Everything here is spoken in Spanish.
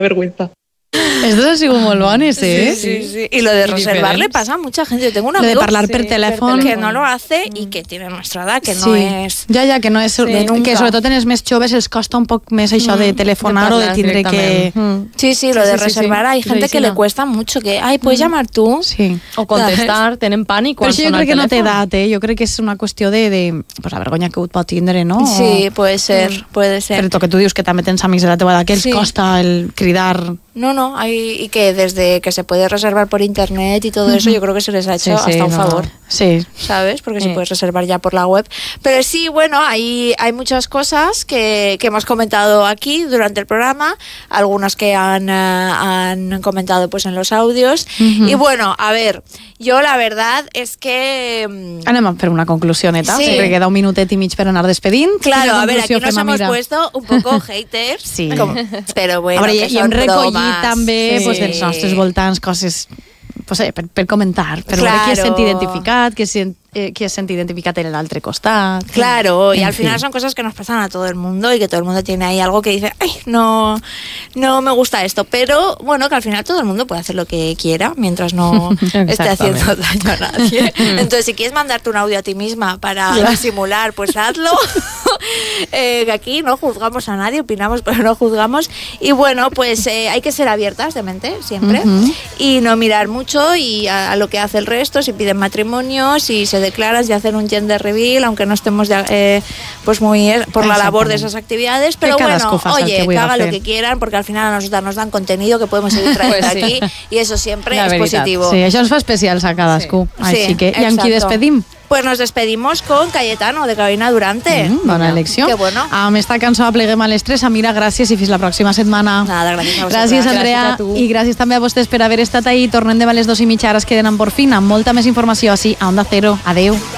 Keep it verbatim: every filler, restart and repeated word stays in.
vergüenza. Estos han sigut molt bones, ¿eh? Sí, sí, sí. Y lo de reservar le pasa a mucha gente. Yo tengo un Lo de amigo parlar per telèfon. que no lo hace y que tiene nuestra edad, que sí. no es... Ja, ja, que no és... Sí, que sobretot en els més joves els costa un poc més això de telefonar de o de tindre que... Mm. Sí, sí, lo Sí, de sí, sí, reservar. sí. Hay gente que le cuesta mucho que, ay, ¿puedes llamar tú? Sí. O contestar, tenen pànic Però quan això jo sona crec el que no té telèfon. edat, eh? Jo crec que és una qüestió de, de pues, la vergonya que pot tindre, no? Sí, puede ser, puede ser. Però que tu dius que també tens amics de la teva edat que els Sí. costa el cridar... No, no, hay, y que desde que se puede reservar por internet y todo eso, yo creo que se les ha hecho Sí, sí, hasta un no, favor. no. Sí. ¿Sabes? Porque Sí. se puede reservar ya por la web. Pero sí, bueno, hay, hay muchas cosas que, que hemos comentado aquí durante el programa, algunas que han, eh, han comentado pues en los audios. Uh-huh. Y bueno, a ver, yo la verdad es que... mm, Anem a fer una conclusió neta. Sí. Sempre queda un minutet i mig per anar despedint. Claro, Quina a ver, aquí conclusió nos fem, hemos Amira? puesto un poco haters, Sí. como- pero bueno, a veure, que i hem son recollit bromas. també Sí. pues, dels nostres voltants coses pues, eh, per, per comentar, per veure qui es Claro. sent identificat, qui es sent, eh, qui es sent identificat en l'altre costat. Claro, y En al fin. final son cosas que nos pasan a todo el mundo y que todo el mundo tiene ahí algo que dice, ay, no, no me gusta esto, pero bueno, que al final todo el mundo puede hacer lo que quiera mientras no esté haciendo daño a nadie. Entonces, si quieres mandarte un audio a ti misma para disimular, pues hazlo. Eh, que aquí no juzgamos a nadie, opinamos, pero no juzgamos. Y bueno, pues eh, hay que ser abiertas de mente siempre Ujú. y no mirar mucho y a, a lo que hace el resto, si piden matrimonio, si se declaran, si hacen un gender reveal, aunque no estemos de, eh, pues muy eh, por la labor de esas actividades, pero Que bueno, cadascú faça el oye, que que, vulgui haga lo fer. que quieran, porque al final a nosotras nos dan contenido que podemos seguir trayendo Pues sí. aquí y eso siempre La es veritat. positivo. Sí, això ens fa especials a cadascú. Sí. Així Sí, que, i amb qui exacto. despedim? Pues nos despedimos con Cayetano de Carolina Durante. Mm, bona elecció. Qué bueno. Amb esta cançó apleguem a les tres. Amira, gràcies i fins la pròxima setmana. Nada, gràcies a vosaltres. Gràcies, Andrea, Gràcies a tu. i gràcies també a vostès per haver estat ahí. Tornem demà a les dos i mitja, ara es queden amb Por Fin, amb molta més informació així a Onda Cero. Adeu.